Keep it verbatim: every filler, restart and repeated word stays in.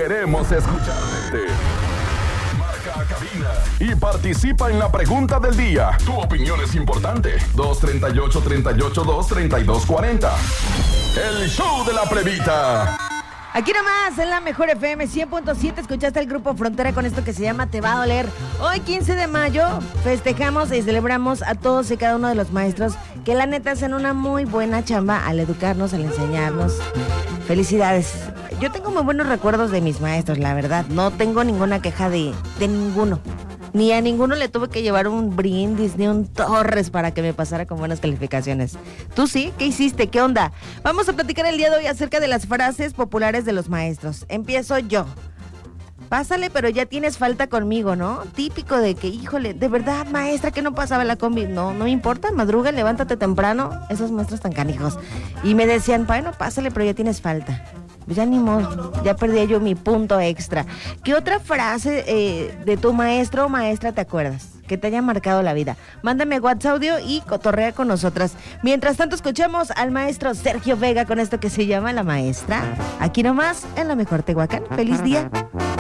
Queremos escucharte. Marca a cabina y participa en la pregunta del día. Tu opinión es importante. dos treinta y ocho, treinta y ocho, dos treinta y dos cuarenta. El show de la plebita. Aquí nomás, en la Mejor F M cien punto siete, escuchaste el Grupo Frontera con esto que se llama Te va a doler. Hoy, quince de mayo, festejamos y celebramos a todos y cada uno de los maestros que la neta hacen una muy buena chamba al educarnos, al enseñarnos. Felicidades. Yo tengo muy buenos recuerdos de mis maestros, la verdad. No tengo ninguna queja de, de ninguno. Ni a ninguno le tuve que llevar un brindis ni un Torres para que me pasara con buenas calificaciones. ¿Tú sí? ¿Qué hiciste? ¿Qué onda? Vamos a platicar el día de hoy acerca de las frases populares de los maestros. Empiezo yo. Pásale, pero ya tienes falta conmigo, ¿no? Típico de que, híjole, de verdad, maestra, que no pasaba la combi. No, no me importa, madruga, levántate temprano. Esos maestros tan canijos. Y me decían, bueno, pásale, pero ya tienes falta. Pues ya ni modo, ya perdí yo mi punto extra. ¿Qué otra frase eh, de tu maestro o maestra te acuerdas? Que te haya marcado la vida. Mándame WhatsApp audio y cotorrea con nosotras. Mientras tanto, escuchemos al maestro Sergio Vega con esto que se llama La Maestra. Aquí nomás, en La Mejor Tehuacán. ¡Feliz día!